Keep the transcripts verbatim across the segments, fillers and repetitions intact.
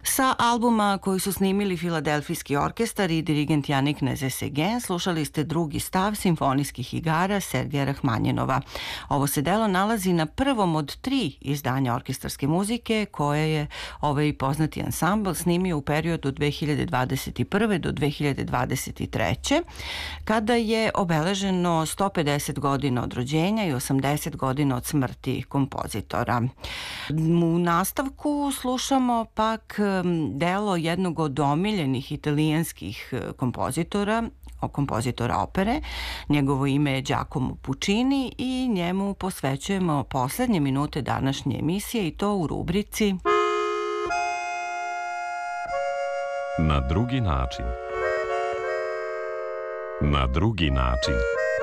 Sa albuma koji su snimili Filadelfijski orkestar i dirigent Janik Nezesegen slušali ste drugi stav simfonijskih igara Sergeja Rahmanjinova. Ovo se delo nalazi na prvom od tri izdanja orkestarske muzike koje je ovaj poznati ansambl snimio u periodu od dve hiljade dvadeset prve do dve hiljade dvadeset treće kada je obeleženo sto pedeset godina od rođenja i osamdeset godina od smrti kompozitora. U nastavku slušamo pak delo jednog od omiljenih italijanskih kompozitora, kompozitora opere. Njegovo ime je Giacomo Puccini i njemu posvećujemo poslednje minute današnje emisije i to u rubrici Na drugi način. Na drugi način.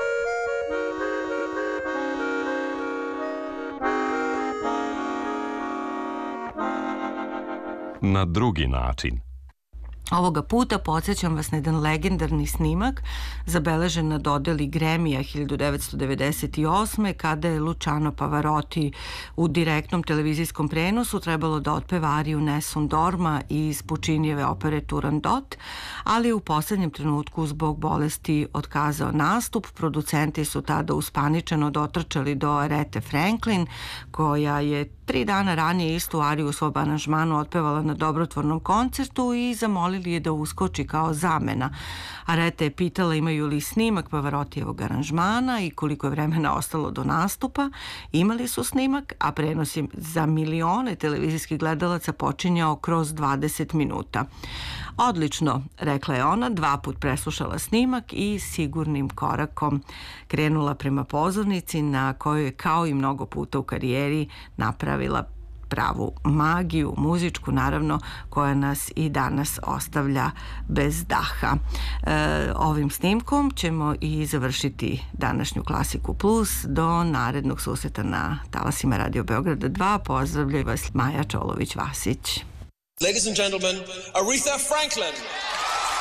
Na drugi način. Ovoga puta podsjećam vas na jedan legendarni snimak zabeležen na dodeli Grammy-a hiljadu devetsto devedeset osme kada je Luciano Pavarotti u direktnom televizijskom prenosu trebalo da otpeva ariju Nessun Dorma iz Puccinijeve opere Turandot, ali u poslednjem trenutku zbog bolesti otkazao nastup. Producenti su tada uspaničeno dotrčali do Arete Franklin, koja je tri dana ranije istu ariju u svom aranžmanu otpevala na dobrotvornom koncertu i zamolili je da uskoči kao zamena. Areta je pitala imaju li snimak Pavarottijevog aranžmana i koliko je vremena ostalo do nastupa. Imali su snimak, a prenos je za milione televizijskih gledalaca počinjao kroz dvadeset minuta. Odlično, rekla je ona, dva put preslušala snimak i sigurnim korakom krenula prema pozornici na kojoj je kao i mnogo puta u karijeri napravila pravu magiju, muzičku naravno, koja nas i danas ostavlja bez daha. E, ovim snimkom ćemo i završiti današnju Klasiku Plus. Do narednog susreta na talasima Radio Beograda dva. Pozdravljaju vas Maja Čolović-Vasić. Ladies and gentlemen, Aretha Franklin.